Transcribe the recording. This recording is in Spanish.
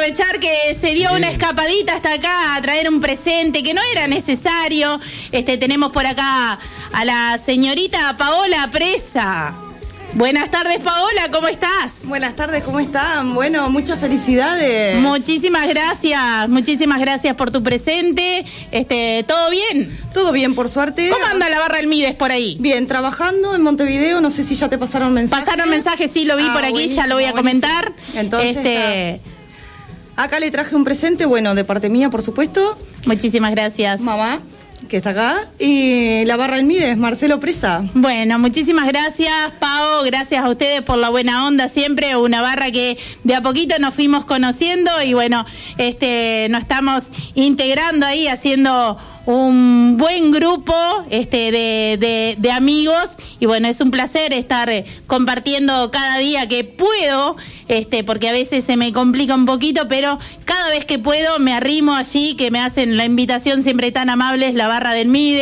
aprovechar que se dio una escapadita hasta acá a traer un presente que no era necesario. Tenemos por acá a la señorita Paola Presa. Buenas tardes, Paola, ¿cómo estás? Buenas tardes, ¿cómo están? Bueno, muchas felicidades. Muchísimas gracias por tu presente. ¿Todo bien? Todo bien, por suerte. ¿Cómo anda la barra del Mides por ahí? Bien, trabajando en Montevideo, no sé si ya te pasaron mensajes. Pasaron mensajes, sí, lo vi por aquí, ya lo voy a comentar. Entonces, acá le traje un presente, bueno, de parte mía, por supuesto. Muchísimas gracias. Mamá, que está acá, y la barra del Mides, Marcelo Presa. Bueno, muchísimas gracias, Pao, gracias a ustedes por la buena onda siempre, una barra que de a poquito nos fuimos conociendo y bueno, nos estamos integrando ahí, haciendo un buen grupo de amigos y bueno, es un placer estar compartiendo cada día que puedo, porque a veces se me complica un poquito, pero cada vez que puedo me arrimo allí, que me hacen la invitación siempre tan amables, la barra del Mides.